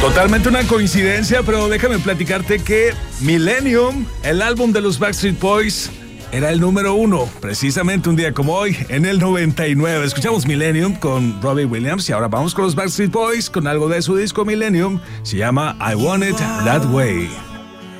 Totalmente una coincidencia, pero déjame platicarte que Millennium, el álbum de los Backstreet Boys, era el número 1, precisamente un día como hoy, en el 99. Escuchamos Millennium con Robbie Williams y ahora vamos con los Backstreet Boys con algo de su disco Millennium. Se llama I Want It That Way.